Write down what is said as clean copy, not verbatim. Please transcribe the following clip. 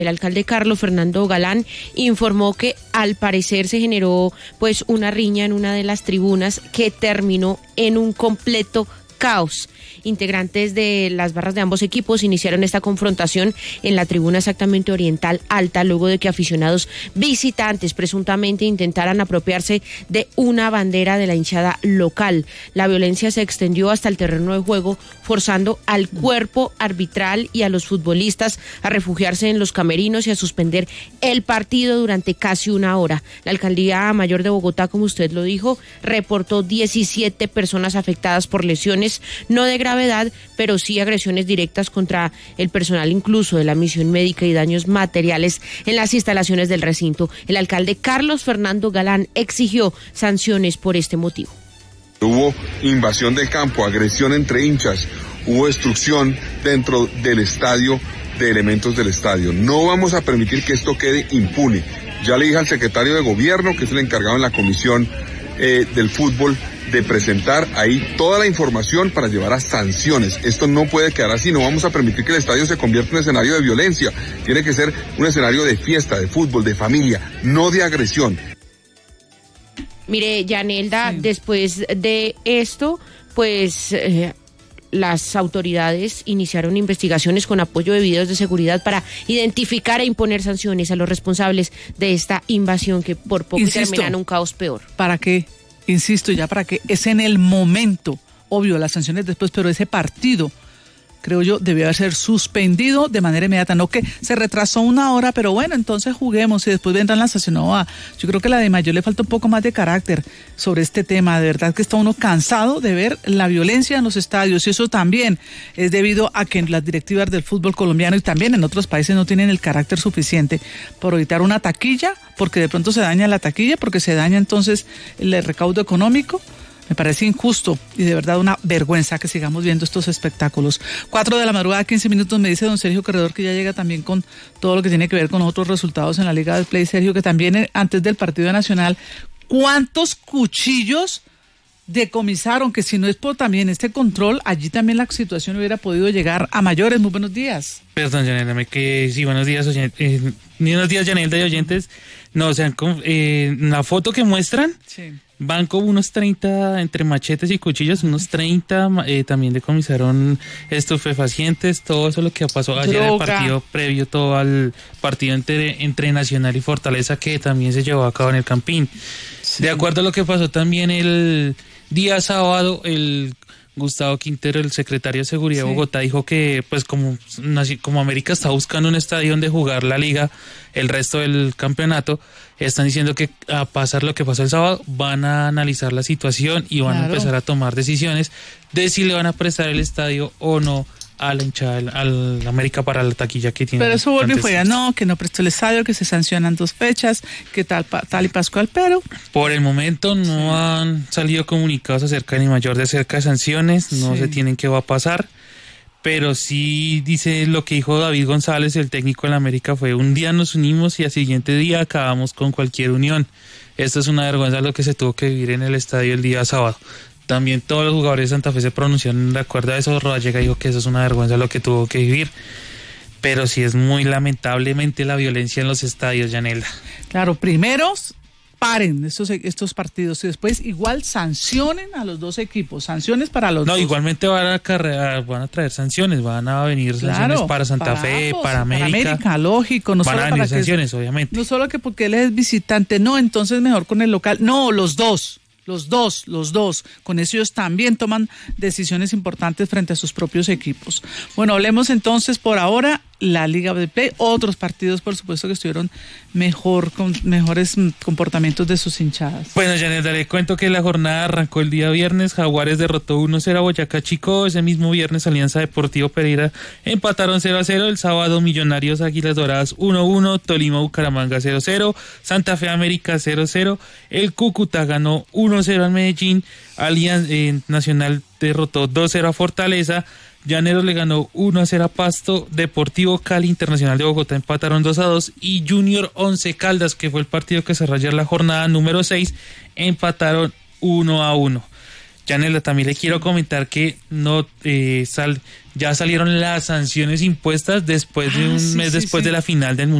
El alcalde Carlos Fernando Galán informó que al parecer se generó pues una riña en una de las tribunas que terminó en un completo caos. Integrantes de las barras de ambos equipos iniciaron esta confrontación en la tribuna exactamente oriental alta, luego de que aficionados visitantes presuntamente intentaran apropiarse de una bandera de la hinchada local. La violencia se extendió hasta el terreno de juego, forzando al cuerpo arbitral y a los futbolistas a refugiarse en los camerinos y a suspender el partido durante casi una hora. La Alcaldía Mayor de Bogotá, como usted lo dijo, reportó 17 personas afectadas por lesiones, no de gravedad, pero sí agresiones directas contra el personal incluso de la misión médica y daños materiales en las instalaciones del recinto. El alcalde Carlos Fernando Galán exigió sanciones por este motivo. Hubo invasión del campo, agresión entre hinchas, hubo destrucción dentro del estadio de elementos del estadio. No vamos a permitir que esto quede impune. Ya le dije al secretario de gobierno, que es el encargado en la comisión del fútbol, de presentar ahí toda la información para llevar a sanciones. Esto no puede quedar así, no vamos a permitir que el estadio se convierta en un escenario de violencia. Tiene que ser un escenario de fiesta, de fútbol, de familia, no de agresión. Mire, Yanelda, después de esto, pues las autoridades iniciaron investigaciones con apoyo de videos de seguridad para identificar e imponer sanciones a los responsables de esta invasión que por poco termina en un caos peor. ¿Para qué? Insisto, ya para qué, es en el momento, obvio, las sanciones después, pero ese partido, creo yo, debió ser suspendido de manera inmediata, no que se retrasó una hora, pero bueno, entonces juguemos y después vendrán las sanciones. No, yo creo que a la DIMAYOR le falta un poco más de carácter sobre este tema, de verdad que está uno cansado de ver la violencia en los estadios, y eso también es debido a que las directivas del fútbol colombiano y también en otros países no tienen el carácter suficiente por evitar una taquilla, porque de pronto se daña la taquilla, porque se daña entonces el recaudo económico. Me parece injusto y de verdad una vergüenza que sigamos viendo estos espectáculos. 4 de la madrugada, 15 minutos, me dice don Sergio Corredor que ya llega también con todo lo que tiene que ver con otros resultados en la Liga del Play. Sergio, que también antes del partido nacional, ¿cuántos cuchillos decomisaron? Que si no es por también este control, allí también la situación hubiera podido llegar a mayores. Muy buenos días. Perdón, Yanelda, sí, buenos días, buenos días, Yanelda y oyentes. No, o sea, la foto que muestran, sí, van como unos 30, entre machetes y cuchillos, unos 30, también decomisaron estupefacientes, todo eso lo que pasó ayer en el partido previo, todo al partido entre Nacional y Fortaleza, que también se llevó a cabo en el Campín. Sí. De acuerdo a lo que pasó también el día sábado, el Gustavo Quintero, el secretario de Seguridad de Bogotá, dijo que pues como América está buscando un estadio donde jugar la liga, el resto del campeonato, están diciendo que a pasar lo que pasó el sábado, van a analizar la situación y van a empezar a tomar decisiones de si le van a prestar el estadio o no a la hinchada, al América para la taquilla que tiene. Pero eso vuelve y juega, no, que no prestó el estadio, que se sancionan 2 fechas, que tal y Pascual, pero... Por el momento no han salido comunicados acerca ni mayor de acerca de sanciones, no se tienen qué va a pasar, pero sí dice lo que dijo David González, el técnico de la América, fue: un día nos unimos y al siguiente día acabamos con cualquier unión. Esto es una vergüenza lo que se tuvo que vivir en el estadio el día sábado. También todos los jugadores de Santa Fe se pronunciaron de acuerdo a eso. Rodallega dijo que eso es una vergüenza lo que tuvo que vivir. Pero sí es muy lamentablemente la violencia en los estadios, Yanelda. Claro, primero paren estos partidos y después igual sancionen a los 2 equipos, sanciones para los dos. No, igualmente van a traer sanciones, van a venir sanciones para Santa Fe, para América, lógico, no van solo a venir para sanciones, obviamente. No solo que porque él es visitante, no, entonces mejor con el local, no, los dos. Los dos, con eso ellos también toman decisiones importantes frente a sus propios equipos. Bueno, hablemos entonces por ahora la Liga de Play, otros partidos por supuesto que estuvieron con mejores comportamientos de sus hinchadas. Bueno, Janet, le cuento que la jornada arrancó el día viernes. Jaguares derrotó 1-0 a Boyacá Chico. Ese mismo viernes Alianza Deportivo Pereira empataron 0-0. El sábado Millonarios Águilas Doradas 1-1, Tolima Bucaramanga 0-0, Santa Fe América 0-0, el Cúcuta ganó 1-0 al Medellín, Alianza Nacional derrotó 2-0 a Fortaleza, Llaneros le ganó 1-0 a Pasto, Deportivo Cali Internacional de Bogotá empataron 2-2 y Junior 11 Caldas, que fue el partido que cerró ayer la jornada número 6, empataron 1-1. Yanela, también le quiero comentar que no ya salieron las sanciones impuestas después de un mes después de la final del Mundial.